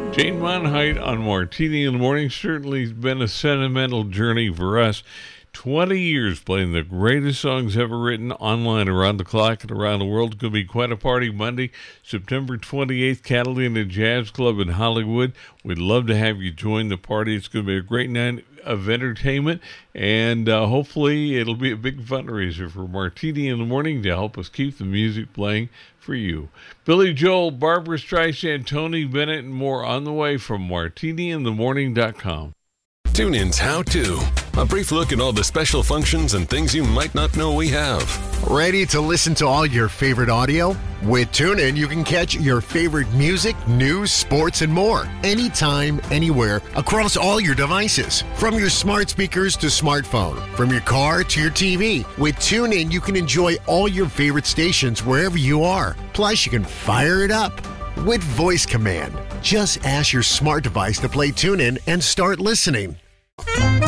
Jane Monheit on Martini in the Morning. Certainly has been a sentimental journey for us. 20 years playing the greatest songs ever written online around the clock and around the world. It's going to be quite a party Monday, September 28th, Catalina Jazz Club in Hollywood. We'd love to have you join the party. It's going to be a great night of entertainment, and hopefully it'll be a big fundraiser for Martini in the Morning to help us keep the music playing for you. Billy Joel, Barbra Streisand, Tony Bennett, and more on the way from martiniinthemorning.com. TuneIn's How To. A brief look at all the special functions and things you might not know we have. Ready to listen to all your favorite audio? With TuneIn, you can catch your favorite music, news, sports, and more. Anytime, anywhere, across all your devices. From your smart speakers to smartphone. From your car to your TV. With TuneIn, you can enjoy all your favorite stations wherever you are. Plus, you can fire it up with voice command. Just ask your smart device to play TuneIn and start listening.